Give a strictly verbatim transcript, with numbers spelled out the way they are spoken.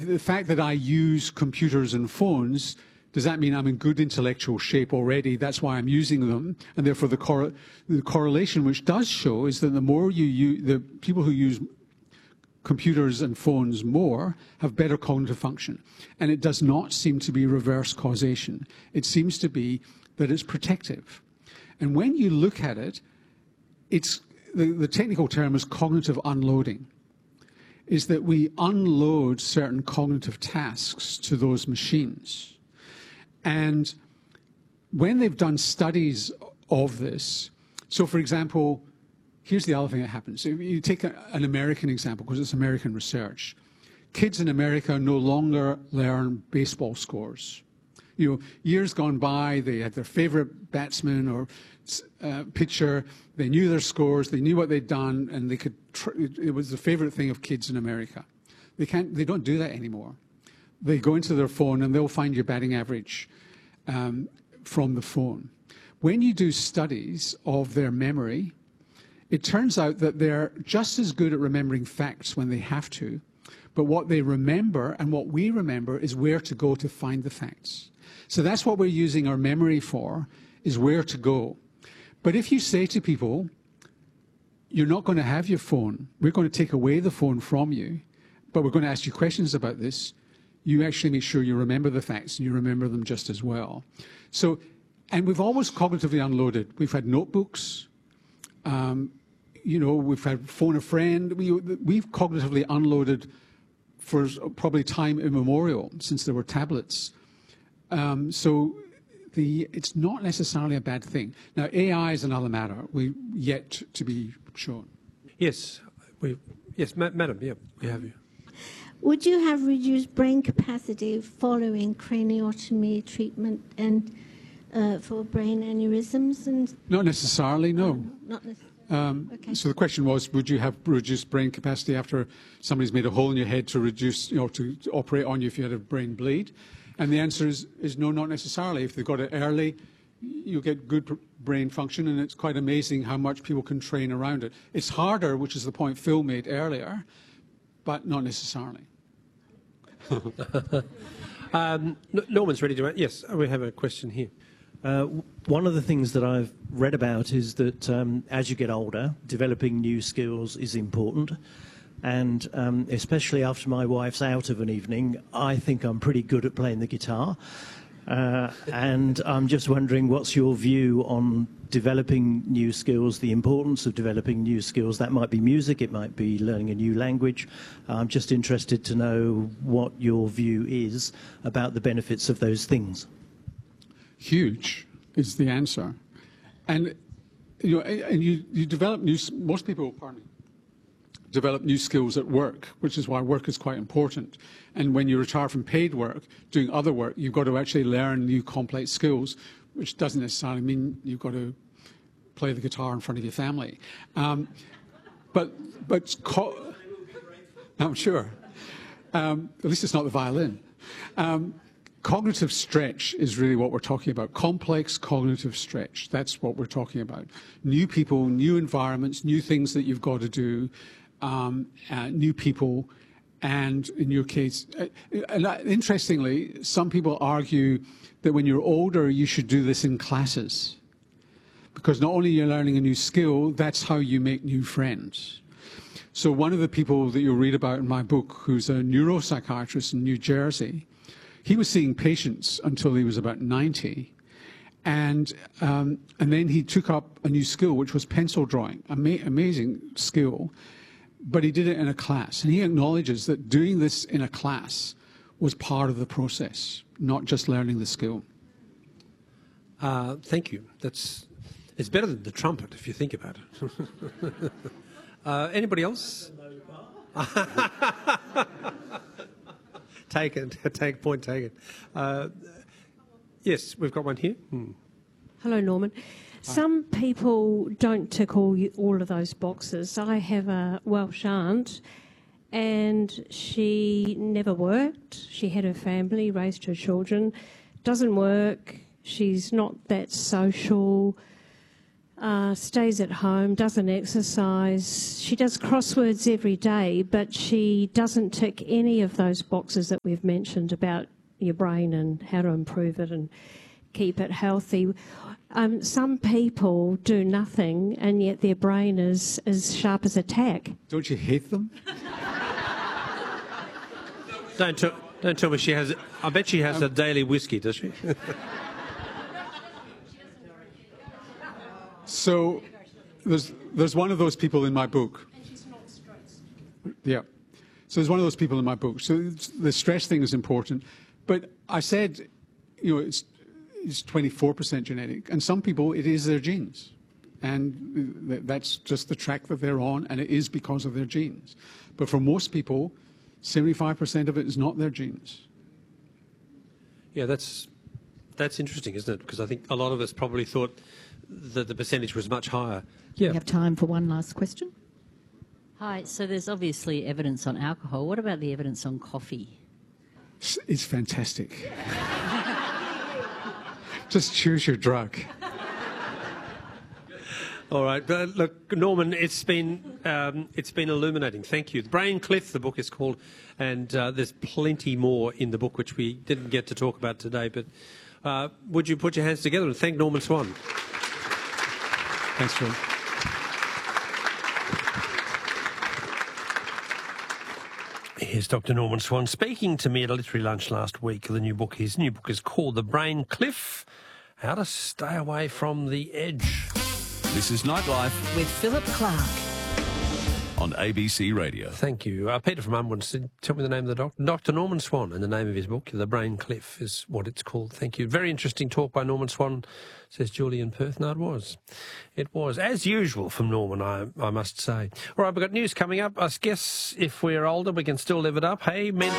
the fact that I use computers and phones, does that mean I'm in good intellectual shape already? That's why I'm using them. And therefore the, cor the correlation which does show is that the more you use, the people who use computers and phones more have better cognitive function. And it does not seem to be reverse causation. It seems to be that it's protective. And when you look at it, it's, the, the technical term is cognitive unloading, is that we unload certain cognitive tasks to those machines. And when they've done studies of this, so for example, here's the other thing that happens. If you take a, an American example, because it's American research. Kids in America no longer learn baseball scores. You know, years gone by, they had their favorite batsman or uh, pitcher. They knew their scores, they knew what they'd done, and they could. Tr it was the favorite thing of kids in America. They can't. They don't do that anymore. They go into their phone and they'll find your batting average um, from the phone. When you do studies of their memory, it turns out that they're just as good at remembering facts when they have to, but what they remember and what we remember is where to go to find the facts. So that's what we're using our memory for, is where to go. But if you say to people, you're not going to have your phone, we're going to take away the phone from you, but we're going to ask you questions about this, you actually make sure you remember the facts and you remember them just as well. So, and we've always cognitively unloaded. We've had notebooks, um, you know, we've had phone a friend. We, we've cognitively unloaded for probably time immemorial, since there were tablets. Um, so the, it's not necessarily a bad thing. Now, A I is another matter, we yet to be shown. Yes, we, yes, ma madam, yeah, we have you. Would you have reduced brain capacity following craniotomy treatment and uh, for brain aneurysms? And not necessarily, no. Um, not necessarily. Um, okay. So the question was, would you have reduced brain capacity after somebody's made a hole in your head to reduce, you know, to, to operate on you if you had a brain bleed? And the answer is, is no, not necessarily. If they've got it early, you get good brain function, and it's quite amazing how much people can train around it. It's harder, which is the point Phil made earlier, but not necessarily. um, Norman's ready to answer. Yes, we have a question here. Uh, one of the things that I've read about is that um, as you get older, developing new skills is important. And um, especially after my wife's out of an evening, I think I'm pretty good at playing the guitar. Uh, and I'm just wondering, what's your view on developing new skills, the importance of developing new skills? That might be music, it might be learning a new language. I'm just interested to know what your view is about the benefits of those things. Huge is the answer. And you know, and you, you develop new, most people, pardon me, develop new skills at work, which is why work is quite important. And when you retire from paid work, doing other work, you've got to actually learn new complex skills, which doesn't necessarily mean you've got to play the guitar in front of your family. Um, but, but co I'm sure. Um, at least it's not the violin. Um, cognitive stretch is really what we're talking about. Complex cognitive stretch, that's what we're talking about. New people, new environments, new things that you've got to do, um, uh, new people, and in your case, uh, and uh, interestingly, some people argue that when you're older, you should do this in classes. Because not only you're learning a new skill, that's how you make new friends. So one of the people that you'll read about in my book, who's a neuropsychiatrist in New Jersey, he was seeing patients until he was about ninety. And, um, and then he took up a new skill, which was pencil drawing, Ama amazing skill. But he did it in a class. And he acknowledges that doing this in a class was part of the process, not just learning the skill. Uh, thank you. That's, it's better than the trumpet, if you think about it. uh, anybody else? Taken. Take point taken. Uh, yes, we've got one here. Hmm. Hello, Norman. Some people don't tick all, all of those boxes. I have a Welsh aunt, and she never worked. She had her family, raised her children, doesn't work. She's not that social. uh, stays at home, doesn't exercise. She does crosswords every day, but she doesn't tick any of those boxes that we've mentioned about your brain and how to improve it and keep it healthy. Um, some people do nothing and yet their brain is as sharp as a tack. Don't you hate them? Don't, t- don't tell me she has... I bet she has um, a daily whiskey, does she? So there's there's one of those people in my book. And she's not stressed. Yeah. So there's one of those people in my book. So the stress thing is important. But I said, you know, it's, it's twenty-four percent genetic. And some people, it is their genes. And that's just the track that they're on, and it is because of their genes. But for most people, seventy-five percent of it is not their genes. Yeah, that's that's interesting, isn't it? Because I think a lot of us probably thought that the percentage was much higher. Yeah. We have time for one last question. Hi, so there's obviously evidence on alcohol. What about the evidence on coffee? It's fantastic. Just choose your drug. All right, but look, Norman, it's been um, it's been illuminating. Thank you. The Brain Cliff, the book is called, and uh, there's plenty more in the book which we didn't get to talk about today. But uh, would you put your hands together and thank Norman Swan? Thanks, Phil. Here's Doctor Norman Swan speaking to me at a literary lunch last week. The new book, his new book is called The Brain Cliff: How to Stay Away from the Edge. This is Nightlife with Philip Clark on A B C Radio. Thank you. Uh, Peter from Unwin said, tell me the name of the doctor. Doctor Norman Swan, and the name of his book, The Brain Cliff, is what it's called. Thank you. Very interesting talk by Norman Swan, says Julie in Perth. No, it was. It was. As usual from Norman, I, I must say. All right, we've got news coming up. I guess if we're older, we can still live it up. Hey, men.